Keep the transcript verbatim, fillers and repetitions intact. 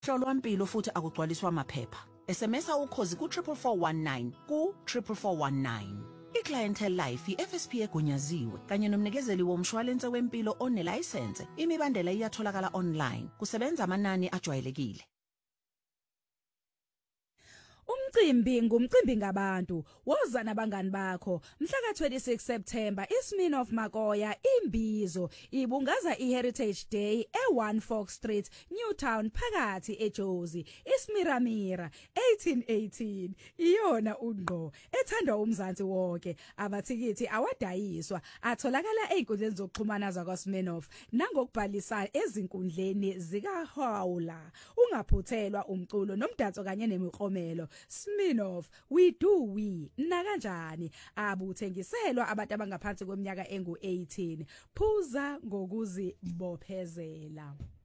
Hlolwampilo futhi akugcwaliswa amaphepha. S M S ukhozi ku four four one nine ku four four one nine. iClientele Life i-F S P egunyaziwe kanye nomnikezeli womshwalense wempilo onelayisense. Imibandela iyatholakala online. Kusebenza amanani ajwayelekile. Umcimbi ngumcimbi ngabantu woza nabangani bakho mhla ka twenty-six September iSmirnoff Makoya Imbizo ibungaza iHeritage Day e one Fox Street Newtown phakathi eJozi iSmiramira eighteen eighteen iyona ungqo ethandwa umzansi wonke abathikithi awadayiswa atholakala einkundleni zokuxhumana zakwaSmirnoff nangokubhalisa ezinkundleni zikaHawla ungaphuthelwa umculo nomdanso kanye nemiklomelo Smirnoff we do we na kanjani abuthengiselwa abantu abangaphansi kweminyaka engu eighteen phuza ngokuzibophezela.